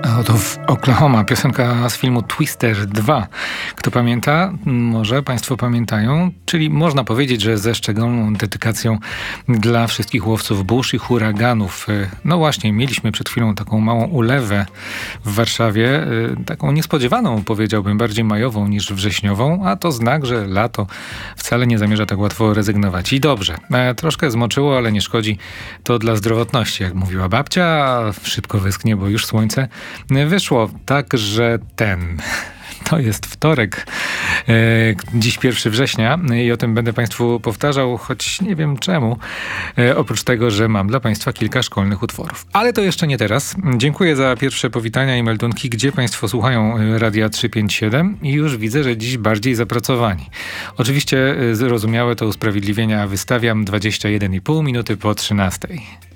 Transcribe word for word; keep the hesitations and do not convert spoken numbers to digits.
Oto w Oklahoma, piosenka z filmu Twister dwa. Kto pamięta? Może Państwo pamiętają. Czyli można powiedzieć, że ze szczególną dedykacją dla wszystkich łowców burz i huraganów. No właśnie, mieliśmy przed chwilą taką małą ulewę w Warszawie. Taką niespodziewaną, powiedziałbym, bardziej majową niż wrześniową, a to znak, że lato wcale nie zamierza tak łatwo rezygnować. I dobrze, troszkę zmoczyło, ale nie szkodzi. To dla zdrowotności, jak mówiła babcia. Szybko wyschnie, bo już słońce wyszło. Tak, że ten... To jest wtorek, e, dziś pierwszego września i o tym będę Państwu powtarzał, choć nie wiem czemu, e, oprócz tego, że mam dla Państwa kilka szkolnych utworów. Ale to jeszcze nie teraz. Dziękuję za pierwsze powitania i meldunki, gdzie Państwo słuchają Radia trzysta pięćdziesiąt siedem i już widzę, że dziś bardziej zapracowani. Oczywiście zrozumiałe to usprawiedliwienia wystawiam dwadzieścia jeden i pół minuty po trzynastej.